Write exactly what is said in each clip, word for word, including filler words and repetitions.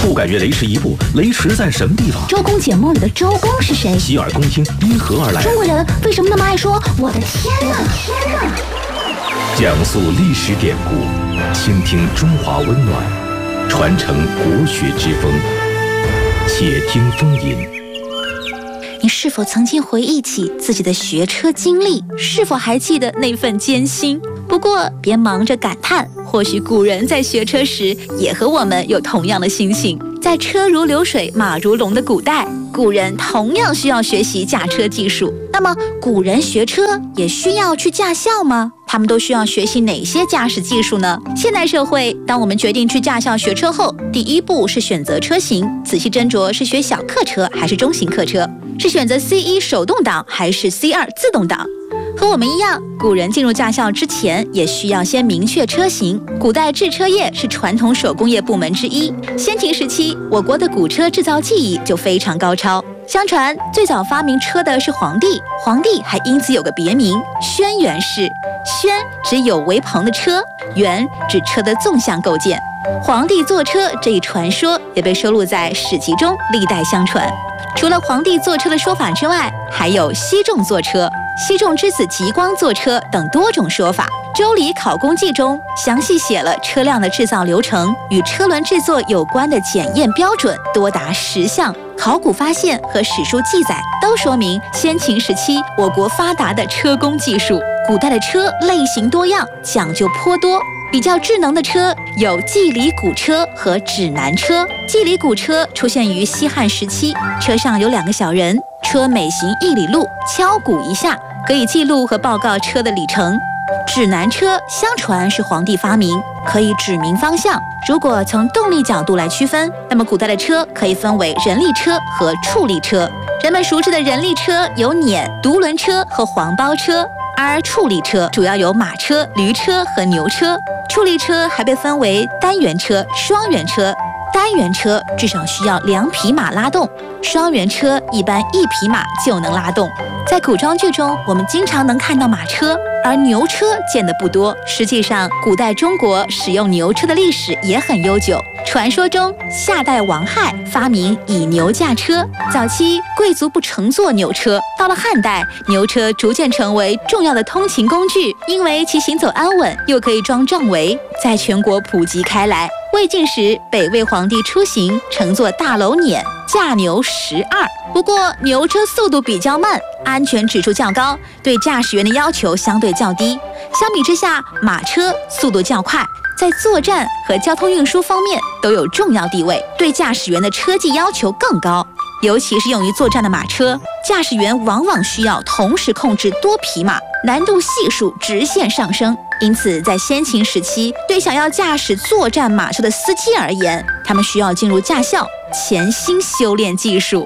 不敢越雷池一步，雷池在什么地方？ 周公解梦里的周公是谁？ 洗耳恭听，因何而来？ 中国人为什么那么爱说我的天哪？天哪！ 讲述历史典故，倾听中华温暖，传承国学之风。且听风吟。 你是否曾经回忆起自己的学车经历？是否还记得那份艰辛？不过别忙着感叹，或许古人在学车时也和我们有同样的心情。在车如流水马如龙的古代，古人同样需要学习驾车技术。那么古人学车也需要去驾校吗？他们都需要学习哪些驾驶技术呢？现代社会，当我们决定去驾校学车后，第一步是选择车型，仔细斟酌是学小客车还是中型客车，是选择 C 一 手动挡还是 C 二 自动挡。和我们一样，古人进入驾校之前也需要先明确车型。古代制车业是传统手工业部门之一，先秦时期，我国的古车制造技艺就非常高超。相传最早发明车的是黄帝，黄帝还因此有个别名轩辕氏。轩指有为棚的车，辕指车的纵向构建。黄帝坐车这一传说也被收录在史籍中，历代相传。除了黄帝坐车的说法之外，还有西仲坐车、西仲之子极光坐车等多种说法。《周礼考工记》中详细写了车辆的制造流程，与车轮制作有关的检验标准多达十项。考古发现和史书记载都说明，先秦时期我国发达的车工技术。古代的车类型多样，讲究颇多。比较智能的车有季里古车和指南车。季里古车出现于西汉时期，车上有两个小人，车每行一里路，敲鼓一下，可以记录和报告车的里程。指南车相传是黄帝发明，可以指明方向。如果从动力角度来区分，那么古代的车可以分为人力车和畜力车。人们熟知的人力车有辇、独轮车和黄包车，而畜力车主要有马车、驴车和牛车。畜力车还被分为单元车、双元车。单元车至少需要两匹马拉动，双元车一般一匹马就能拉动。在古装剧中，我们经常能看到马车，而牛车见得不多。实际上，古代中国使用牛车的历史也很悠久。传说中，夏代王亥发明以牛驾车，早期贵族不乘坐牛车，到了汉代，牛车逐渐成为重要的通勤工具，因为其行走安稳，又可以装帐帷，在全国普及开来。魏晋时，北魏皇帝出行乘坐大楼辇，驾牛十二。不过牛车速度比较慢，安全指数较高，对驾驶员的要求相对较低。相比之下，马车速度较快，在作战和交通运输方面都有重要地位，对驾驶员的车技要求更高。尤其是用于作战的马车，驾驶员往往需要同时控制多匹马，难度系数直线上升。因此，在先秦时期，对想要驾驶作战马车的司机而言，他们需要进入驾校，潜心修炼技术。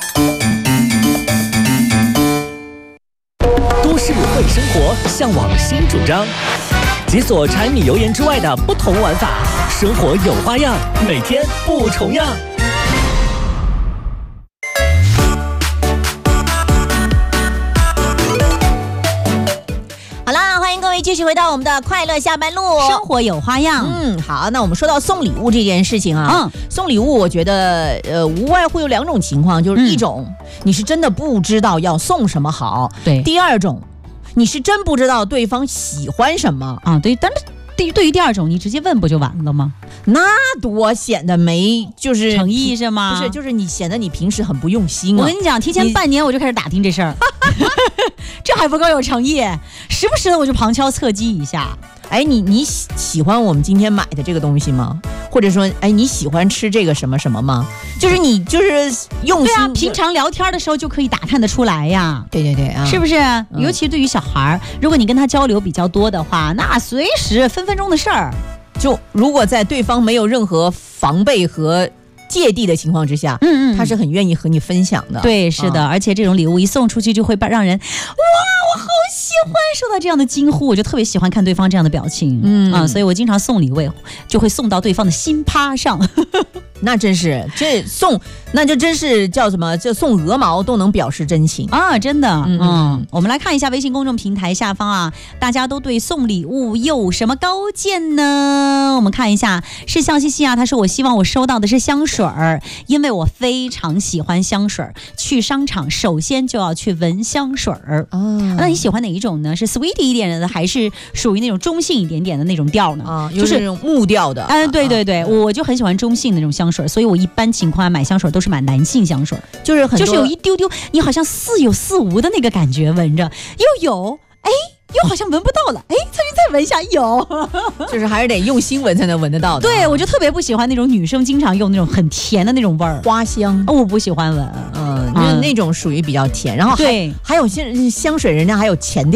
都市会生活，向往新主张，解锁柴米油盐之外的不同玩法，生活有花样，每天不重样。 继续回到我们的快乐下班路， 生活有花样。 嗯，好，那我们说到送礼物这件事情啊，嗯，送礼物我觉得呃无外乎有两种情况，就是一种、嗯、你是真的不知道要送什么好， 对； 第二种你是真不知道对方喜欢什么啊，对。但是对于对于第二种，你直接问不就完了吗？ 那多显得没就是诚意是吗？ 不是，就是你显得你平时很不用心啊。 我跟你讲，提前半年我就开始打听这事儿，这还不够有诚意，时不时的我就旁敲侧击一下。 哎，你你喜欢我们今天买的这个东西吗？或者说，哎，你喜欢吃这个什么什么吗？就是你就是用心。 对啊，平常聊天的时候就可以打探得出来呀。 对对对啊， 是不是？嗯、尤其对于小孩，如果你跟他交流比较多的话，那随时分分钟的事儿。 就如果在对方没有任何防备和芥蒂的情况之下，嗯嗯，他是很愿意和你分享的。 对，是的、啊，而且这种礼物一送出去，就会让人哇，我好喜欢收到这样的惊呼，我就特别喜欢看对方这样的表情，嗯啊，所以我经常送礼物就会送到对方的心趴上。 那真是这送，那就真是叫什么？这送鹅毛都能表示真情啊！真的， 嗯, 嗯，我们来看一下微信公众平台下方啊，大家都对送礼物有什么高见呢？我们看一下，是笑嘻嘻啊，他说我希望我收到的是香水儿，因为我非常喜欢香水儿。去商场首先就要去闻香水儿啊。那你喜欢哪一种呢？是 sweet 一点的，还是属于那种中性一点点的那种调呢？ 啊， 就是那种木调的。 嗯、呃，对对对，我就很喜欢中性的那种香水，所以我一般情况下买香水都是买男性香水， 就是很就是有一丢丢，你好像似有似无的那个感觉，闻着又有哎。又好像闻不到了，哎，再再闻一下，有， 就是还是得用心闻才能闻得到的。 对，我就特别不喜欢那种女生经常用那种很甜的那种味儿， 花香， 哦，我不喜欢闻， 嗯，那那种属于比较甜，然后还对， 还有些香水，人家还有前调。